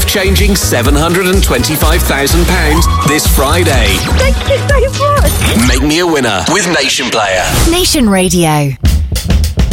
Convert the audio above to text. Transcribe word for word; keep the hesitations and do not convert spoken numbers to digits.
life-changing seven hundred twenty-five thousand pounds this Friday. Thank you so much. Make me a winner with Nation Player. Nation Radio.